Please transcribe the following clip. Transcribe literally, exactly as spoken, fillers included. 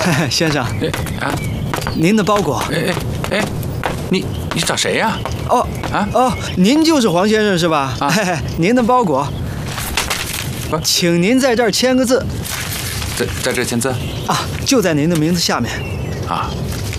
先生， 啊， 您的包裹。 哎哎哎，你你找谁呀？ 哦啊哦，您就是黄先生是吧？ 啊嘿嘿，您的包裹， 不请您在这儿签个字。 在在这签字啊，就在您的名字下面。 啊。